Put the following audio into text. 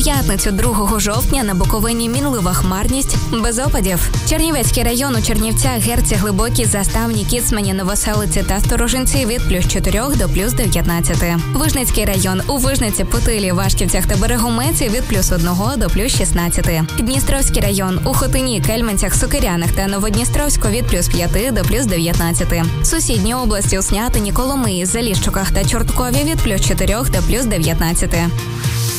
П'ятницю 2 жовтня на Буковині мінлива хмарність, без опадів. Чернівецький район у Чернівцях, Герці, Глибокі, Заставні, Кіцмані, Новоселиці та Сторожинці від +4 до +19. Вижницький район у Вижниці, Путилі, Вашківцях та Берегометі від +1 до +16. Дністровський район у Хотині, Кельменцях, Сокирянах та Новодністровську від +5 до +19. Сусідні області у Снятині, Коломиї, Заліщуках та Чорткові від +4 до +19.